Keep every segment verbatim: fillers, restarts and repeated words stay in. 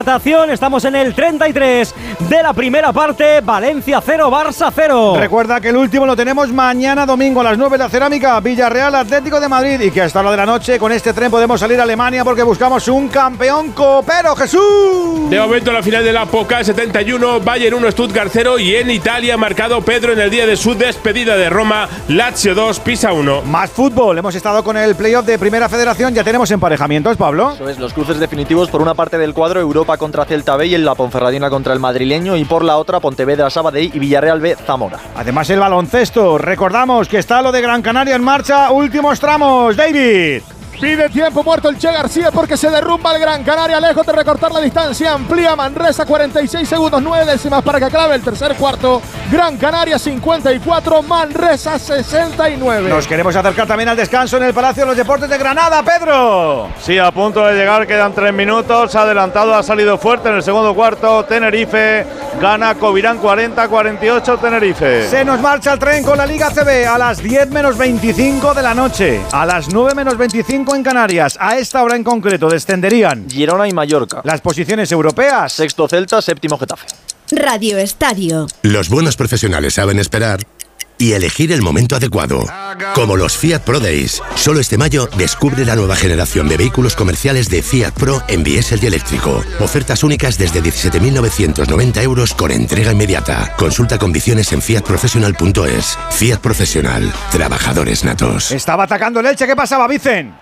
Estamos en el treinta y tres de la primera parte. Valencia cero, Barça cero. Recuerda que el último lo tenemos mañana domingo a las nueve en la Cerámica, Villarreal Atlético de Madrid, y que hasta la de la noche con este tren podemos salir a Alemania porque buscamos un campeón copero. ¡Jesús! De momento la final de la Pokal setenta y uno, Bayern uno, Stuttgart cero, y en Italia marcado Pedro en el día de su despedida de Roma, Lazio dos, Pisa uno. Más fútbol, hemos estado con el playoff de Primera Federación, ya tenemos emparejamientos, Pablo. Eso es, los cruces definitivos por una parte del cuadro, Europa contra Celta B y en la Ponferradina contra el madrileño, y por la otra Pontevedra Sabadell y Villarreal B Zamora. Además el baloncesto, recordamos que está lo de Gran Canaria en marcha, últimos tramos, David. Pide tiempo muerto el Che García porque se derrumba el Gran Canaria, lejos de recortar la distancia, amplía Manresa, cuarenta y seis segundos, nueve décimas para que acabe el tercer cuarto. Gran Canaria cincuenta y cuatro, Manresa sesenta y nueve. Nos queremos acercar también al descanso en el Palacio de los Deportes de Granada, Pedro. Sí, a punto de llegar, quedan tres minutos, ha adelantado, ha salido fuerte en el segundo cuarto, Tenerife gana Covirán cuarenta a cuarenta y ocho, Tenerife. Se nos marcha el tren con la Liga A C B a las diez menos veinticinco de la noche, a las nueve menos veinticinco en Canarias. A esta hora en concreto descenderían Girona y Mallorca. Las posiciones europeas: sexto Celta, séptimo Getafe. Radio Estadio. Los buenos profesionales saben esperar y elegir el momento adecuado. Como los Fiat Pro Days. Solo este mayo descubre la nueva generación de vehículos comerciales de Fiat Pro en diésel y eléctrico. Ofertas únicas desde diecisiete mil novecientos noventa euros con entrega inmediata. Consulta condiciones en fiat professional punto es. Fiat Profesional. Trabajadores natos. Estaba atacando el Elche. ¿Qué pasaba, Vicen?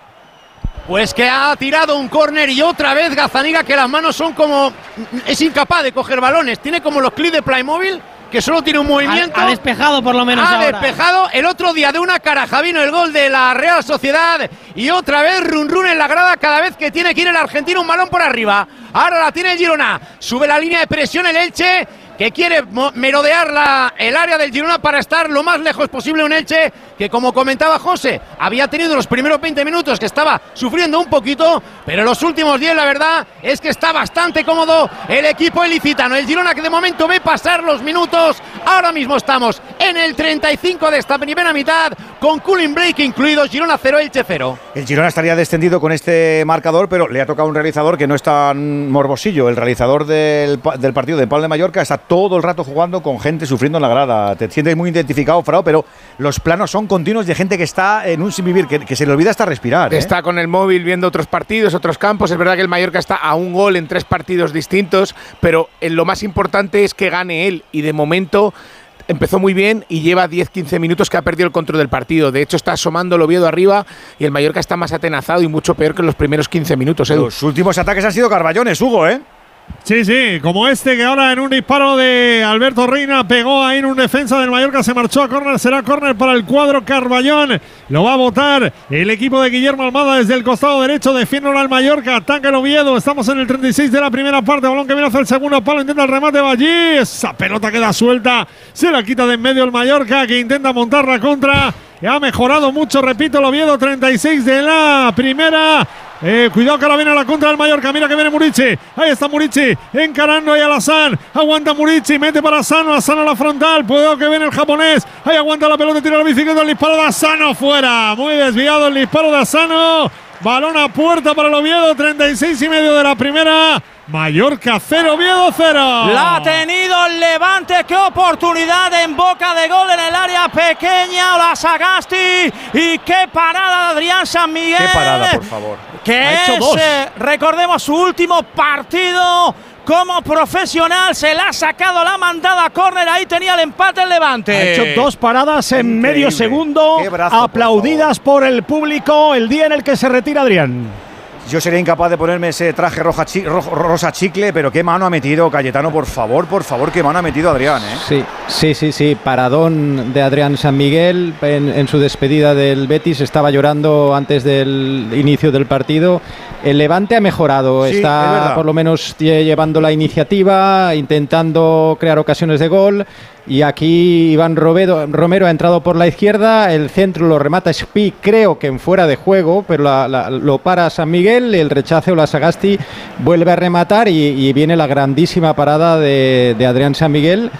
Pues que ha tirado un córner y otra vez Gazzaniga, que las manos son como... es incapaz de coger balones. Tiene como los clips de Playmobil, que solo tiene un movimiento. Ha, ha despejado por lo menos Ha ahora. despejado. El otro día de una caraja vino el gol de la Real Sociedad y otra vez run run en la grada cada vez que tiene que ir el argentino un balón por arriba. Ahora la tiene el Girona. Sube la línea de presión el Elche, que quiere merodear la, el área del Girona para estar lo más lejos posible. Un Elche que, como comentaba José, había tenido los primeros veinte minutos que estaba sufriendo un poquito, pero los últimos diez la verdad es que está bastante cómodo el equipo ilicitano. El Girona, que de momento ve pasar los minutos. Ahora mismo estamos en el treinta y cinco de esta primera mitad, con cooling break incluido. Girona cero, Elche cero. El Girona estaría descendido con este marcador, pero le ha tocado un realizador que no es tan morbosillo. El realizador del, del partido de Palma de Mallorca está todo el rato jugando con gente sufriendo en la grada. Te sientes muy identificado, Frao, pero los planos son continuos de gente que está en un sin vivir, que, que se le olvida hasta respirar, ¿eh? Está con el móvil viendo otros partidos, otros campos. Es verdad que el Mallorca está a un gol en tres partidos distintos, pero en lo más importante es que gane él, y de momento empezó muy bien y lleva diez quince minutos que ha perdido el control del partido. De hecho, está asomando el Oviedo arriba y el Mallorca está más atenazado y mucho peor que en los primeros quince minutos, Edu. Los últimos ataques han sido Carballones, Hugo, ¿eh? Sí, sí, como este que ahora en un disparo de Alberto Reina pegó ahí en un defensa del Mallorca, se marchó a córner, será córner para el cuadro Carballón, lo va a botar el equipo de Guillermo Almada desde el costado derecho, defiende al Mallorca, ataca el Oviedo, estamos en el treinta y seis de la primera parte, balón que viene hacia el segundo palo, intenta el remate, va allí, esa pelota queda suelta, se la quita de en medio el Mallorca, que intenta montar la contra, ha mejorado mucho, repito, el Oviedo, treinta y seis de la primera. Eh, cuidado que ahora viene a la contra del Mallorca. Mira que viene Murici. Ahí está Murici encarando ahí a Lazán. Aguanta Murici, mete para Asano. Asano a la frontal. Cuidado que viene el japonés. Ahí aguanta la pelota, tira la bicicleta. El disparo de Asano fuera. Muy desviado el disparo de Asano. Balón a puerta para el Oviedo. treinta y seis y medio de la primera. Mallorca cero, Oviedo cero. La ha tenido el Levante. Qué oportunidad en boca de gol en el área pequeña. La Sagasti. Y qué parada de Adrián San Miguel. Qué parada, por favor. Que ha hecho es, dos. eh, recordemos, su último partido como profesional. Se la ha sacado, la mandada a córner. Ahí tenía el empate el Levante. Ha hecho dos paradas en Increíble. medio segundo. Qué brazo, aplaudidas por, por el público el día en el que se retira Adrián. Yo sería incapaz de ponerme ese traje roja chi, ro, rosa chicle, pero qué mano ha metido Cayetano, por favor, por favor, qué mano ha metido Adrián, ¿eh? Sí, sí, sí, sí, paradón de Adrián San Miguel en, en su despedida del Betis, estaba llorando antes del inicio del partido. El Levante ha mejorado, Sí, está por lo menos llevando la iniciativa, intentando crear ocasiones de gol. Y aquí Iván Robedo, Romero ha entrado por la izquierda, el centro lo remata Spi, creo que en fuera de juego, pero la, la, lo para San Miguel, el rechace o la Sagasti vuelve a rematar y, y viene la grandísima parada de, de Adrián San Miguel,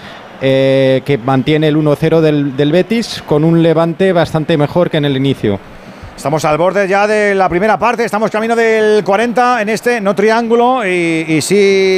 eh, que mantiene el uno cero del, del Betis con un Levante bastante mejor que en el inicio. Estamos al borde ya de la primera parte, estamos camino del cuarenta en este no triángulo y, y sí